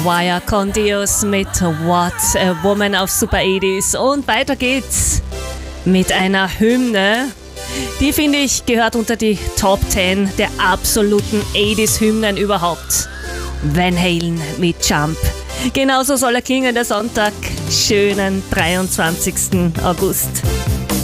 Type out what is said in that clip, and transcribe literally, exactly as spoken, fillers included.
Mariah con Dios mit What a Woman auf Super achtzig. Und weiter geht's mit einer Hymne. Die, finde ich, gehört unter die Top zehn der absoluten achtzig-Hymnen überhaupt. Van Halen mit Jump. Genauso soll er klingen, der Sonntag. Schönen dreiundzwanzigsten August.